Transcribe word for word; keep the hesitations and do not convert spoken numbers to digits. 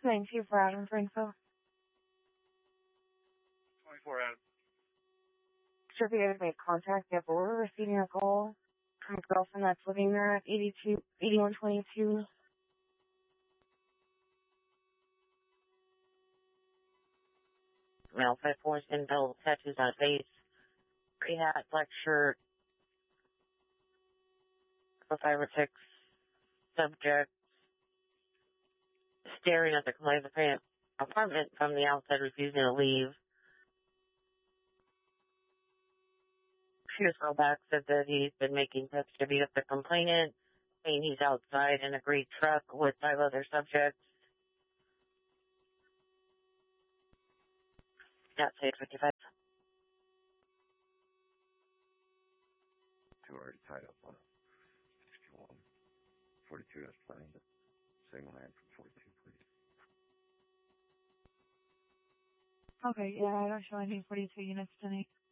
nine two for Adam for info. twenty-four Adam. Should be able to make contact if we're receiving a call from a girlfriend that's living there at eighty-two, eighty-one twenty-two. Male, five four, skin belt, tattoos on face, gray hat, black shirt, for five or six subjects staring at the Calliope apartment from the outside, refusing to leave. Pierce back said that he's been making threats to beat up the complainant, saying he's outside in a gray truck with five other subjects. Not safe fifty-five. Two already tied up on sixty-one. forty-two is playing. Signal man from forty-two, please. Okay, yeah, I don't show any forty-two units tonight.